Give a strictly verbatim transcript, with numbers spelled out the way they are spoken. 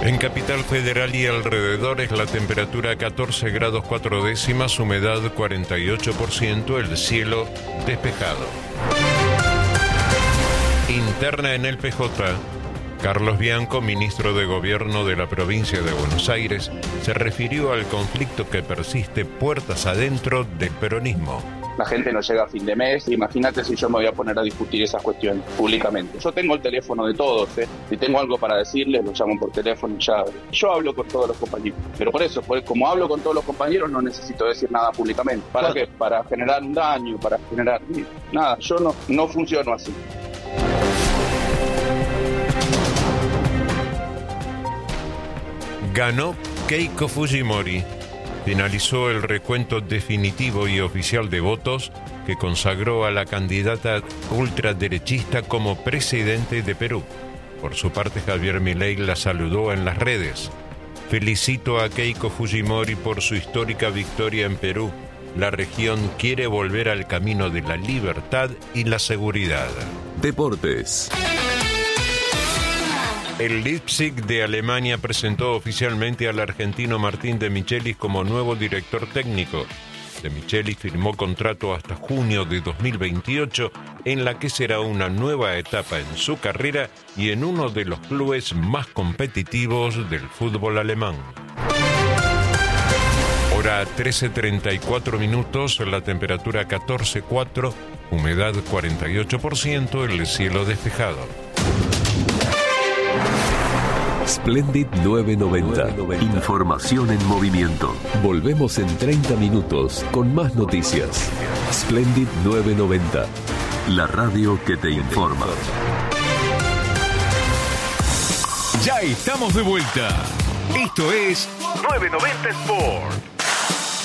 En Capital Federal y alrededores la temperatura catorce grados cuatro décimas, humedad cuarenta y ocho por ciento, el cielo despejado. Interna en el P J. Carlos Bianco, ministro de Gobierno de la provincia de Buenos Aires, se refirió al conflicto que persiste puertas adentro del peronismo. La gente no llega a fin de mes, imagínate si yo me voy a poner a discutir esas cuestiones públicamente. Yo tengo el teléfono de todos, ¿eh? Si tengo algo para decirles, lo llamo por teléfono y ya. Yo hablo con todos los compañeros, pero por eso, pues, como hablo con todos los compañeros, no necesito decir nada públicamente. ¿Para qué? Para generar un daño, para generar... Nada, yo no, no funciono así. Ganó Keiko Fujimori. Finalizó el recuento definitivo y oficial de votos que consagró a la candidata ultraderechista como presidente de Perú. Por su parte, Javier Milei la saludó en las redes. Felicito a Keiko Fujimori por su histórica victoria en Perú. La región quiere volver al camino de la libertad y la seguridad. Deportes. El Leipzig de Alemania presentó oficialmente al argentino Martín de Michelis como nuevo director técnico. De Michelis firmó contrato hasta junio de dos mil veintiocho, en la que será una nueva etapa en su carrera y en uno de los clubes más competitivos del fútbol alemán. Hora trece treinta y cuatro minutos, la temperatura catorce coma cuatro, humedad cuarenta y ocho por ciento, el cielo despejado. Splendid nueve noventa. Información en movimiento. Volvemos en treinta minutos con más noticias. Splendid nueve noventa. La radio que te informa. Ya estamos de vuelta. Esto es nueve noventa Sport.